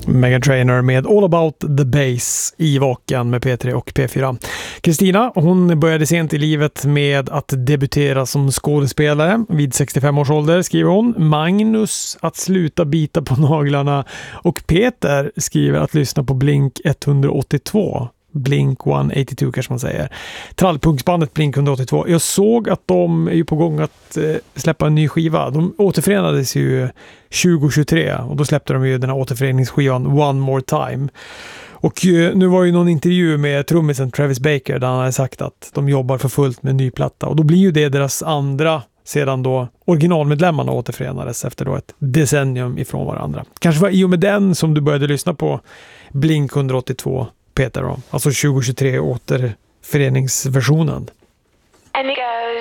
Meghan Trainor med All About the Bass i Vaken med P3 och P4. Kristina, hon började sent i livet med att debutera som skådespelare vid 65 års ålder, skriver hon. Magnus att sluta bita på naglarna, och Peter skriver att lyssna på Blink 182. Blink 182 kanske man säger. Trallpunksbandet Blink 182. Jag såg att de är ju på gång att släppa en ny skiva. De återförenades ju 2023 och då släppte de ju den här återföreningsskivan One More Time. Och nu var ju någon intervju med trummisen Travis Baker där han hade sagt att de jobbar för fullt med en ny platta. Och då blir ju det deras andra sedan då originalmedlemmarna återförenades efter då ett decennium ifrån varandra. Kanske var i och med den som du började lyssna på Blink 182, Peter då. Alltså 2023 återföreningsversionen. And it goes